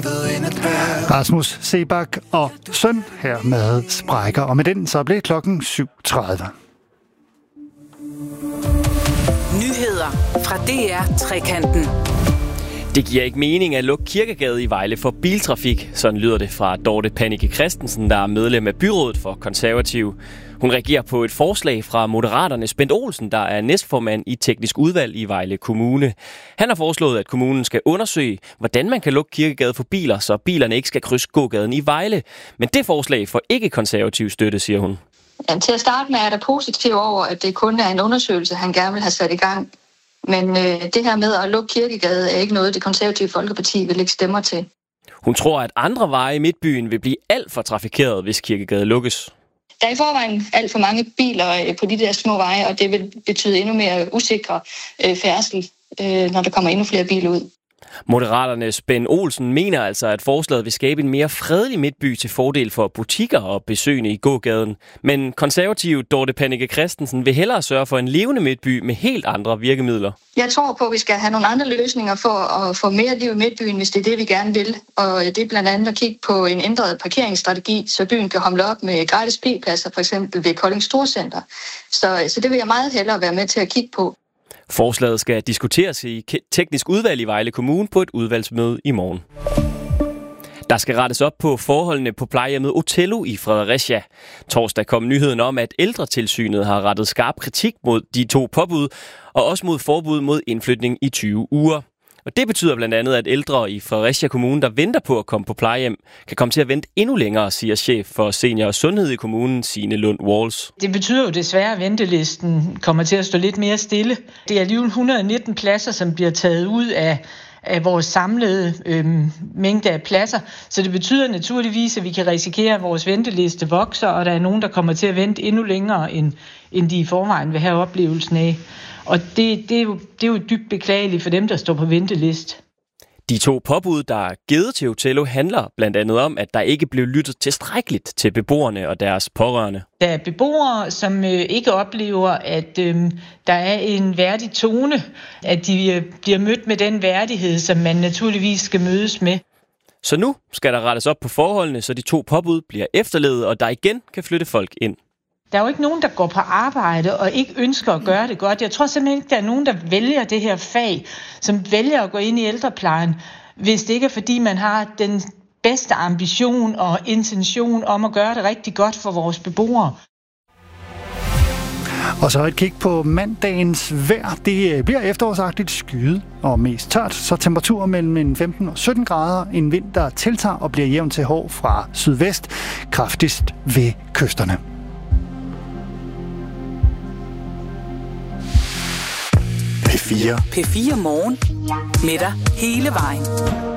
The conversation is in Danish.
Rasmus Seebach og søn her med Sprækker, og med den så blev klokken 7:30. Nyheder fra DR Trekanten. Det giver ikke mening at lukke Kirkegade i Vejle for biltrafik, sådan lyder det fra Dorte Pannike Christensen, der er medlem af byrådet for Konservative. Hun reagerer på et forslag fra Moderaternes Bent Olsen, der er næstformand i teknisk udvalg i Vejle Kommune. Han har foreslået, at kommunen skal undersøge, hvordan man kan lukke Kirkegade for biler, så bilerne ikke skal krydse gågaden i Vejle. Men det forslag får ikke konservativ støtte, siger hun. Jamen, til at starte med er der positiv over, at det kun er en undersøgelse, han gerne vil have sat i gang. Men det her med at lukke Kirkegade er ikke noget, det konservative Folkeparti vil lægge stemmer til. Hun tror, at andre veje i midtbyen vil blive alt for trafikeret, hvis Kirkegade lukkes. Der er i forvejen alt for mange biler på de der små veje, og det vil betyde endnu mere usikre færdsel, når der kommer endnu flere biler ud. Moderaternes Bent Olsen mener altså, at forslaget vil skabe en mere fredelig midtby til fordel for butikker og besøgende i gågaden. Men konservativ Dorte Pannike Christensen vil hellere sørge for en levende midtby med helt andre virkemidler. Jeg tror på, at vi skal have nogle andre løsninger for at få mere liv i midtbyen, hvis det er det, vi gerne vil. Og det er blandt andet at kigge på en ændret parkeringsstrategi, så byen kan hamle op med gratis p-pladser, for eksempel ved Kolding Storcenter. Så det vil jeg meget hellere være med til at kigge på. Forslaget skal diskuteres i teknisk udvalg i Vejle Kommune på et udvalgsmøde i morgen. Der skal rettes op på forholdene på plejehjemmet Otello i Fredericia. Torsdag kom nyheden om, at Ældretilsynet har rettet skarp kritik mod de 2 påbud, og også mod forbud mod indflytning i 20 uger. Og det betyder blandt andet, at ældre i Fredericia Kommune, der venter på at komme på plejehjem, kan komme til at vente endnu længere, siger chef for senior og sundhed i kommunen, Signe Lund Walls. Det betyder jo desværre, at ventelisten kommer til at stå lidt mere stille. Det er alligevel 119 pladser, som bliver taget ud af vores samlede mængde af pladser. Så det betyder naturligvis, at vi kan risikere, at vores venteliste vokser, og der er nogen, der kommer til at vente endnu længere, end de i forvejen vil have oplevelsen af. Og det er jo dybt beklageligt for dem, der står på ventelist. De 2 påbud, der er givet til Otello, handler blandt andet om, at der ikke blev lyttet tilstrækkeligt til beboerne og deres pårørende. Der er beboere, som ikke oplever, at der er en værdig tone, at de bliver mødt med den værdighed, som man naturligvis skal mødes med. Så nu skal der rettes op på forholdene, så de 2 påbud bliver efterlevet, og der igen kan flytte folk ind. Der er jo ikke nogen, der går på arbejde og ikke ønsker at gøre det godt. Jeg tror simpelthen ikke, der er nogen, der vælger det her fag, som vælger at gå ind i ældreplejen, hvis det ikke er, fordi man har den bedste ambition og intention om at gøre det rigtig godt for vores beboere. Og så et kig på mandagens vejr. Det bliver efterårsagtigt skyet og mest tørt, så temperaturer mellem 15 og 17 grader. En vind, der tiltager og bliver jævn til hård fra sydvest, kraftigst ved kysterne. P4 Morgen med dig hele vejen.